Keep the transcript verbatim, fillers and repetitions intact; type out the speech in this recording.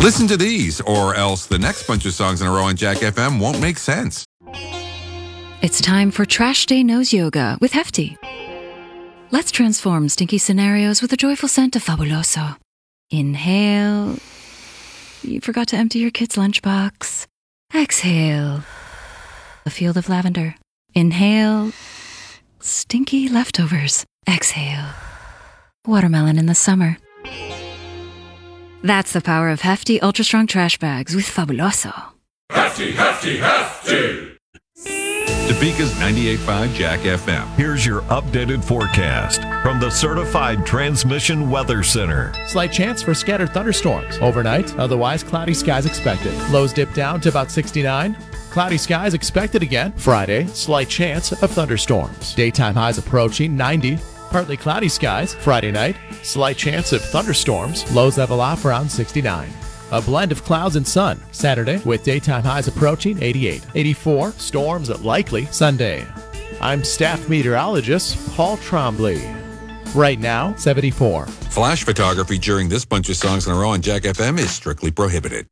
Listen to these, or else the next bunch of songs in a row on Jack F M won't make sense. It's time for Trash Day Nose Yoga with Hefty. Let's transform stinky scenarios with a joyful scent of Fabuloso. Inhale. You forgot to empty your kid's lunchbox. Exhale. A field of lavender. Inhale. Stinky leftovers. Exhale. Watermelon in the summer. That's the power of Hefty Ultra Strong Trash Bags with Fabuloso. Hefty, hefty, hefty! Topeka's ninety-eight point five Jack F M. Here's your updated forecast from the Certified Transmission Weather Center. Slight chance for scattered thunderstorms. Overnight, otherwise cloudy skies expected. Lows dip down to about sixty-nine. Cloudy skies expected again. Friday, slight chance of thunderstorms. Daytime highs approaching ninety. Partly cloudy skies. Friday night, slight chance of thunderstorms. Lows level off around sixty-nine. A blend of clouds and sun. Saturday, with daytime highs approaching eighty-eight. eighty-four, storms likely Sunday. I'm staff meteorologist Paul Trombley. Right now, seventy-four. Flash photography during this bunch of songs in a row on Jack F M is strictly prohibited.